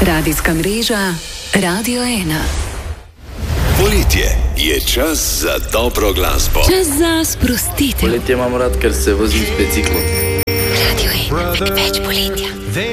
Radijska mreža Radio 1. Poletje je čas za dobro glasbo. Čas za sprostitev. Poletje imam rad, ker se vozim s biciklom. Radio 1, več poletja.